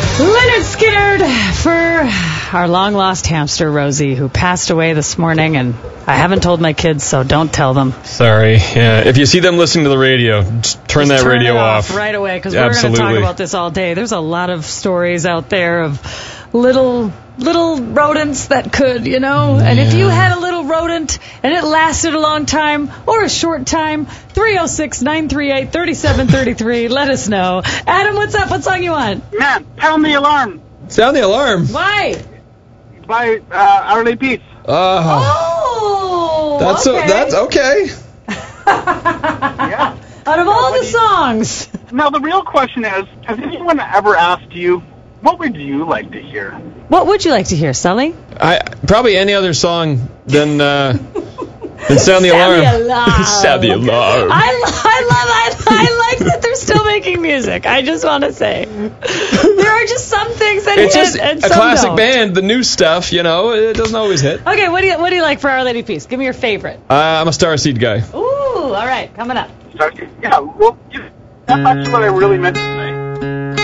Leonard Skinner for our long-lost hamster, Rosie, who passed away this morning, and I haven't told my kids, so don't tell them. Sorry. Yeah. If you see them listening to the radio, just turn that radio off right away, because we're going to talk about this all day. There's a lot of stories out there of little rodents that could, and if you had a little rodent and it lasted a long time or a short time, 306-938-3733, let us know. Adam, what's up? What song you want? Man, Sound the Alarm. Sound the Alarm. Why? By Our Lady Peace. That's okay. Yeah. Out of all the songs. Now, the real question is, has anyone ever asked you, what would you like to hear? What would you like to hear, Sully? Probably any other song than Sound the Alarm. Sound the Alarm. I like that they're still making music. I just want to say. There are just some things that it's hit just and a some classic don't. band. The new stuff, it doesn't always hit. Okay, what do you like for Our Lady Peace? Give me your favorite. I'm a Starseed guy. Ooh, all right, coming up. Yeah, well, that's actually what I really meant to